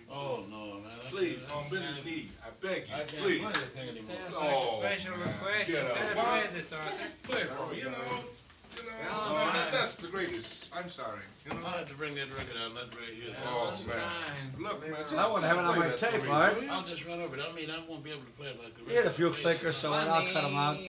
Oh, no, man. Please, on bended knee, I beg I you, can't please. play this thing anymore. Sounds Oh, like a special man, request. get You up. better What? play this, Arthur. Play it for me, Well, that's the greatest. I'm sorry, I had to bring that record out, not right here. Oh, One man. time. Look, man, just, I want to have it on play my that for tape, me, Art. will you? I'll just run over it. I mean, I won't be able to play it like a record. Get a few clickers so I'll cut them out.